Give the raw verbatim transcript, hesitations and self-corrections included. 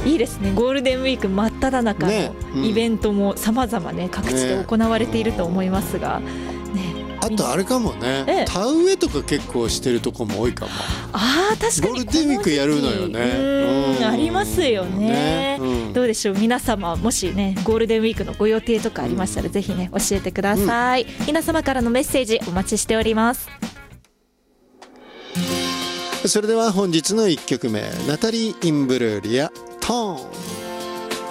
いいですね。ゴールデンウィーク真っ只中ねうんのイベントも様々ね各地で行われていると思いますが、ね、 あとあれかもね、 ええ田植えとか結構してるとこも多いかも。 あー確かにゴールデンウィークやるのよね。 この時期うーんありますよね、 ねうんどうでしょう皆様、もしねゴールデンウィークのご予定とかありましたら、ぜひね教えてください、皆様からのメッセージお待ちしております。 それでは本日のいっきょくめ、ナタリー・インブルーリアトーン。